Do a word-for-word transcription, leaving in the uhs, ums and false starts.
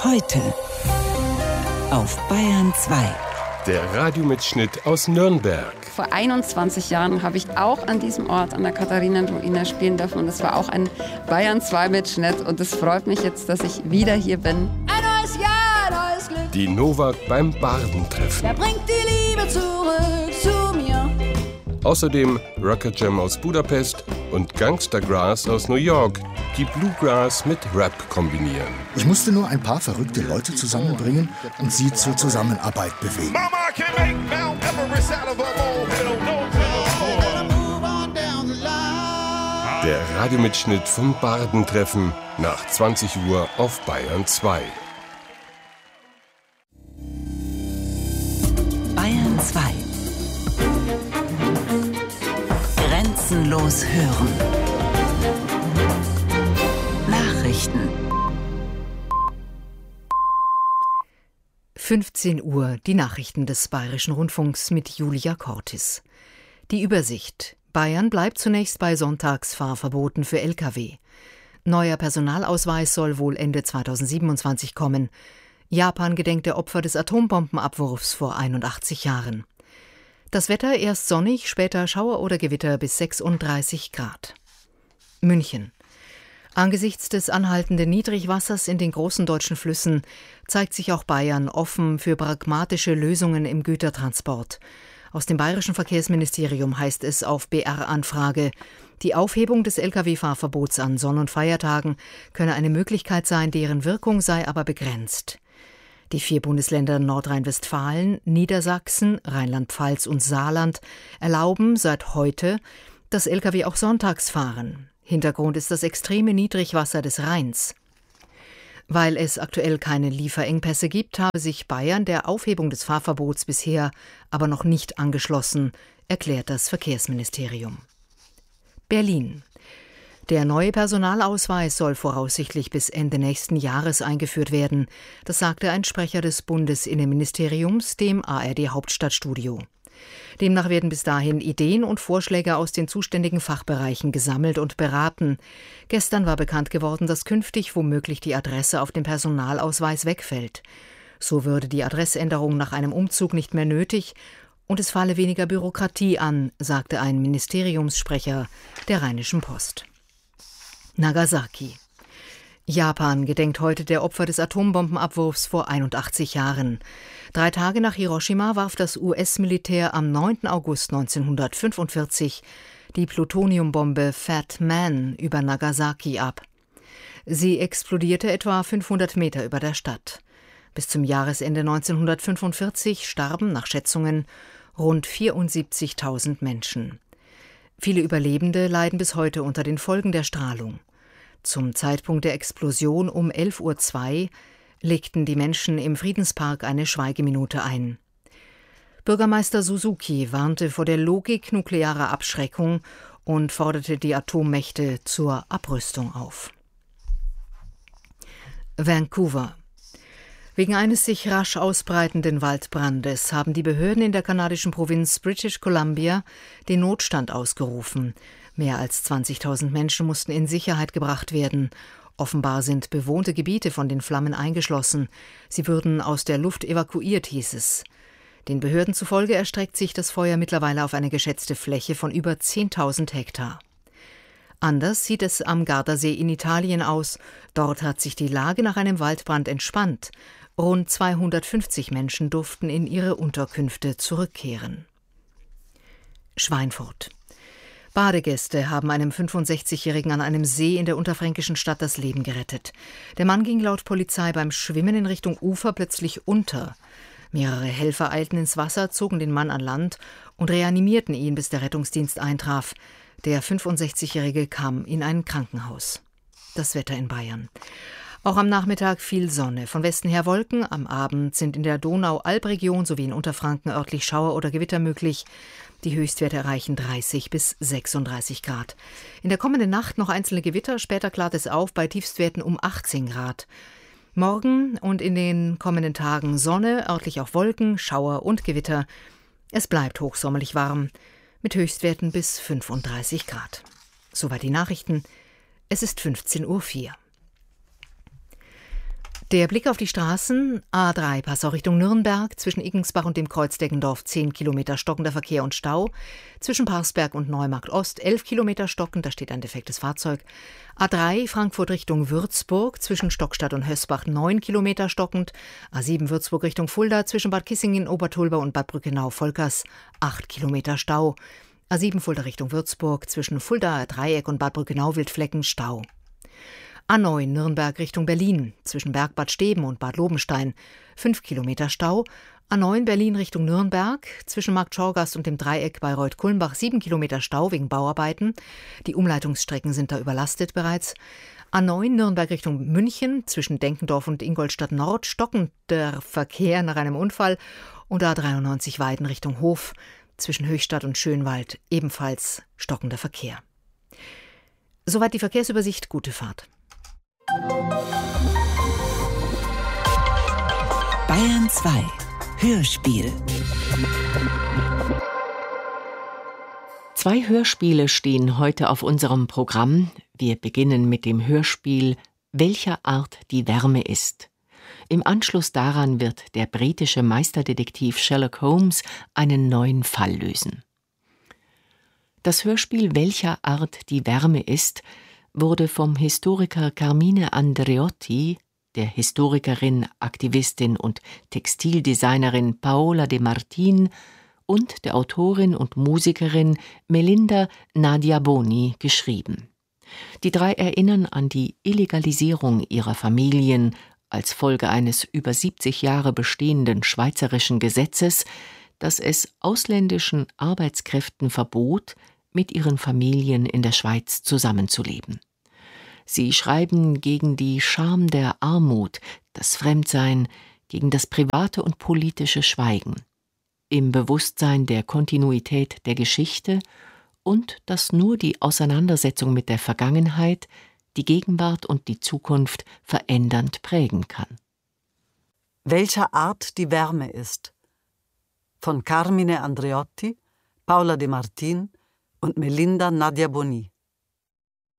Heute auf Bayern zwei. Der Radiomitschnitt aus Nürnberg. Vor einundzwanzig Jahren habe ich auch an diesem Ort, an der Katharinenruine, spielen dürfen. Und es war auch ein Bayern zwei Mitschnitt. Und es freut mich jetzt, dass ich wieder hier bin. Ein neues Jahr, neues Glück. Die Nowak beim Bardentreffen. Wer bringt die Liebe zurück zu mir? Außerdem Rocket Jam aus Budapest und Gangster Grass aus New York, die Bluegrass mit Rap kombinieren. Ich musste nur ein paar verrückte Leute zusammenbringen und sie zur Zusammenarbeit bewegen. Der Radiomitschnitt vom Bardentreffen nach zwanzig Uhr auf Bayern zwei. Bayern zwei. Grenzenlos hören. Nachrichten. fünfzehn Uhr, die Nachrichten des Bayerischen Rundfunks mit Julia Cortis. Die Übersicht. Bayern bleibt zunächst bei Sonntagsfahrverboten für L K W. Neuer Personalausweis soll wohl Ende zweitausendsiebenundzwanzig kommen. Japan gedenkt der Opfer des Atombombenabwurfs vor einundachtzig Jahren. Das Wetter erst sonnig, später Schauer oder Gewitter bis sechsunddreißig Grad. München. Angesichts des anhaltenden Niedrigwassers in den großen deutschen Flüssen zeigt sich auch Bayern offen für pragmatische Lösungen im Gütertransport. Aus dem Bayerischen Verkehrsministerium heißt es auf B R-Anfrage, die Aufhebung des L K W-Fahrverbots an Sonn- und Feiertagen könne eine Möglichkeit sein, deren Wirkung sei aber begrenzt. Die vier Bundesländer Nordrhein-Westfalen, Niedersachsen, Rheinland-Pfalz und Saarland erlauben seit heute, dass L K W auch sonntags fahren. Hintergrund ist das extreme Niedrigwasser des Rheins. Weil es aktuell keine Lieferengpässe gibt, habe sich Bayern der Aufhebung des Fahrverbots bisher aber noch nicht angeschlossen, erklärt das Verkehrsministerium. Berlin. Der neue Personalausweis soll voraussichtlich bis Ende nächsten Jahres eingeführt werden. Das sagte ein Sprecher des Bundesinnenministeriums dem A R D-Hauptstadtstudio. Demnach werden bis dahin Ideen und Vorschläge aus den zuständigen Fachbereichen gesammelt und beraten. Gestern war bekannt geworden, dass künftig womöglich die Adresse auf dem Personalausweis wegfällt. So würde die Adressänderung nach einem Umzug nicht mehr nötig und es falle weniger Bürokratie an, sagte ein Ministeriumssprecher der Rheinischen Post. Nagasaki. Japan gedenkt heute der Opfer des Atombombenabwurfs vor einundachtzig Jahren. Drei Tage nach Hiroshima warf das U S-Militär am neunten August neunzehnhundertfünfundvierzig die Plutoniumbombe Fat Man über Nagasaki ab. Sie explodierte etwa fünfhundert Meter über der Stadt. Bis zum Jahresende neunzehnhundertfünfundvierzig starben nach Schätzungen rund vierundsiebzigtausend Menschen. Viele Überlebende leiden bis heute unter den Folgen der Strahlung. Zum Zeitpunkt der Explosion um elf Uhr zwei legten die Menschen im Friedenspark eine Schweigeminute ein. Bürgermeister Suzuki warnte vor der Logik nuklearer Abschreckung und forderte die Atommächte zur Abrüstung auf. Vancouver. Wegen eines sich rasch ausbreitenden Waldbrandes haben die Behörden in der kanadischen Provinz British Columbia den Notstand ausgerufen. Mehr als zwanzigtausend Menschen mussten in Sicherheit gebracht werden. Offenbar sind bewohnte Gebiete von den Flammen eingeschlossen. Sie würden aus der Luft evakuiert, hieß es. Den Behörden zufolge erstreckt sich das Feuer mittlerweile auf eine geschätzte Fläche von über zehntausend Hektar. Anders sieht es am Gardasee in Italien aus. Dort hat sich die Lage nach einem Waldbrand entspannt. Rund zweihundertfünfzig Menschen durften in ihre Unterkünfte zurückkehren. Schweinfurt. Badegäste haben einem fünfundsechzigjährigen an einem See in der unterfränkischen Stadt das Leben gerettet. Der Mann ging laut Polizei beim Schwimmen in Richtung Ufer plötzlich unter. Mehrere Helfer eilten ins Wasser, zogen den Mann an Land und reanimierten ihn, bis der Rettungsdienst eintraf. Der fünfundsechzigjährige kam in ein Krankenhaus. Das Wetter in Bayern. Auch am Nachmittag viel Sonne, von Westen her Wolken. Am Abend sind in der Donau-Alb-Region sowie in Unterfranken örtlich Schauer oder Gewitter möglich. Die Höchstwerte erreichen dreißig bis sechsunddreißig Grad. In der kommenden Nacht noch einzelne Gewitter, später klart es auf bei Tiefstwerten um achtzehn Grad. Morgen und in den kommenden Tagen Sonne, örtlich auch Wolken, Schauer und Gewitter. Es bleibt hochsommerlich warm, mit Höchstwerten bis fünfunddreißig Grad. Soweit die Nachrichten. Es ist fünfzehn Uhr vier. Der Blick auf die Straßen: A drei Passau Richtung Nürnberg, zwischen Iggensbach und dem Kreuz Deggendorf zehn Kilometer stockender Verkehr und Stau, zwischen Parsberg und Neumarkt Ost elf Kilometer stockend, da steht ein defektes Fahrzeug. A drei Frankfurt Richtung Würzburg, zwischen Stockstadt und Hösbach neun Kilometer stockend, A sieben Würzburg Richtung Fulda, zwischen Bad Kissingen, Obertulba und Bad Brückenau-Volkers acht Kilometer Stau. A sieben Fulda Richtung Würzburg, zwischen Fulda Dreieck und Bad Brückenau-Wildflecken Stau. A neun Nürnberg Richtung Berlin, zwischen Bergbad Steben und Bad Lobenstein fünf Kilometer Stau. A neun Berlin Richtung Nürnberg, zwischen Markt Schorgast und dem Dreieck Bayreuth-Kulmbach sieben Kilometer Stau wegen Bauarbeiten. Die Umleitungsstrecken sind da überlastet bereits. A neun Nürnberg Richtung München, zwischen Denkendorf und Ingolstadt Nord stockender Verkehr nach einem Unfall. Und A dreiundneunzig Weiden Richtung Hof, zwischen Höchstadt und Schönwald ebenfalls stockender Verkehr. Soweit die Verkehrsübersicht. Gute Fahrt. Bayern zwei Hörspiel. Zwei Hörspiele stehen heute auf unserem Programm. Wir beginnen mit dem Hörspiel Welcher Art die Wärme ist. Im Anschluss daran wird der britische Meisterdetektiv Sherlock Holmes einen neuen Fall lösen. Das Hörspiel Welcher Art die Wärme ist wurde vom Historiker Carmine Andreotti, der Historikerin, Aktivistin und Textildesignerin Paola De Martin und der Autorin und Musikerin Melinda Nadiaboni geschrieben. Die drei erinnern an die Illegalisierung ihrer Familien als Folge eines über siebzig Jahre bestehenden schweizerischen Gesetzes, das es ausländischen Arbeitskräften verbot, mit ihren Familien in der Schweiz zusammenzuleben. Sie schreiben gegen die Scham der Armut, das Fremdsein, gegen das private und politische Schweigen, im Bewusstsein der Kontinuität der Geschichte und dass nur die Auseinandersetzung mit der Vergangenheit die Gegenwart und die Zukunft verändernd prägen kann. Welcher Art die Wärme ist. Von Carmine Andreotti, Paola De Martin und Melinda Nadiaboni.